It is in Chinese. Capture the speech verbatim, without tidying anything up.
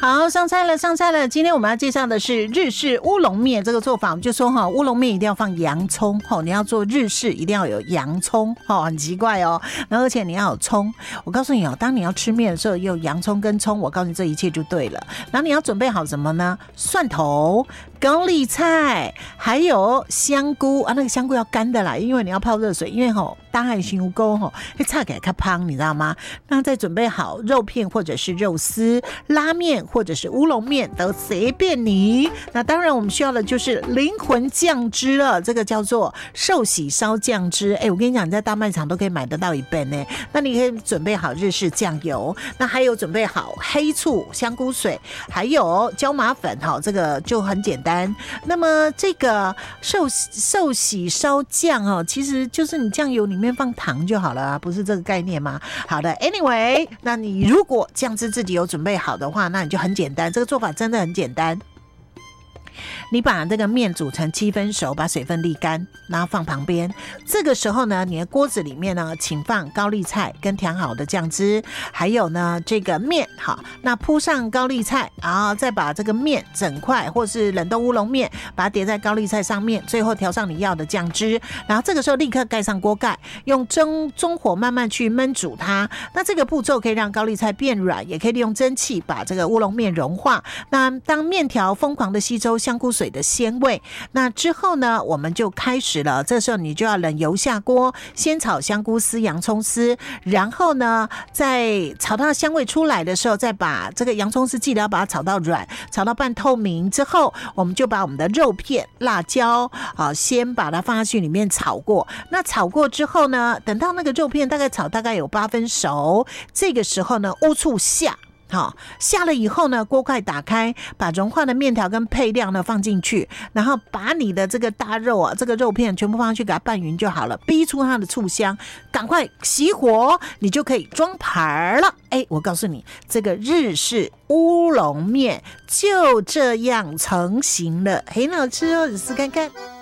好，上菜了，上菜了。今天我们要介绍的是日式乌龙面，这个做法我们就说哈，乌龙面一定要放洋葱哈，你要做日式一定要有洋葱哈，很奇怪哦。然后而且你要有葱，我告诉你哦，当你要吃面的时候有洋葱跟葱，我告诉你这一切就对了。然后你要准备好什么呢？蒜头、高丽菜，还有香菇啊，那个香菇要干的啦，因为你要泡热水，因为吼大海香菇吼会菜给它胖，你知道吗？那再准备好肉片或者是肉丝、拉面或者是乌龙面都随便你。那当然我们需要的就是灵魂酱汁了，这个叫做寿喜烧酱汁。哎，我跟你讲，你在大卖场都可以买得到一杯呢。那你可以准备好日式酱油，那还有准备好黑醋、香菇水，还有椒麻粉哈，这个就很简单。那么这个寿寿喜烧酱哦，其实就是你酱油里面放糖就好了啊，不是这个概念吗？好的 ，anyway， 那你如果酱汁自己有准备好的话，那你就很简单，这个做法真的很简单。你把这个面煮成七分熟，把水分沥干，然后放旁边。这个时候呢，你的锅子里面呢，请放高丽菜跟调好的酱汁，还有呢这个面，好，那铺上高丽菜，然后再把这个面整块或是冷冻乌龙面，把它叠在高丽菜上面，最后调上你要的酱汁，然后这个时候立刻盖上锅盖，用中中火慢慢去焖煮它。那这个步骤可以让高丽菜变软，也可以利用蒸汽把这个乌龙面融化。那当面条疯狂的吸收香菇水的鲜味，那之后呢，我们就开始了。这时候你就要冷油下锅，先炒香菇丝、洋葱丝，然后呢，在炒到香味出来的时候，再把这个洋葱丝记得要把它炒到软，炒到半透明之后，我们就把我们的肉片、辣椒啊，先把它放下去里面炒过。那炒过之后呢，等到那个肉片大概炒大概有八分熟，这个时候呢，乌醋下。好，下了以后呢，锅盖打开，把融化的面条跟配料呢放进去，然后把你的这个大肉啊，这个肉片全部放上去，给它拌匀就好了，逼出它的醋香，赶快熄火，你就可以装盘了。哎，我告诉你，这个日式乌龙面就这样成型了，很好吃哦，你试看看。